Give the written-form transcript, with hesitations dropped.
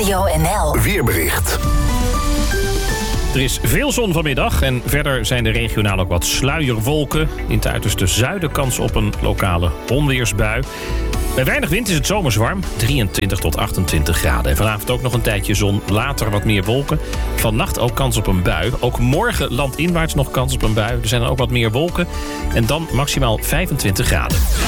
Radio NL. Weerbericht. Er is veel zon vanmiddag en verder zijn er regionaal ook wat sluierwolken. In het uiterste zuiden kans op een lokale onweersbui. Bij weinig wind is het zomers warm, 23 tot 28 graden. En vanavond ook nog een tijdje zon, later wat meer wolken. Vannacht ook kans op een bui. Ook morgen landinwaarts nog kans op een bui. Er zijn dan ook wat meer wolken. En dan maximaal 25 graden.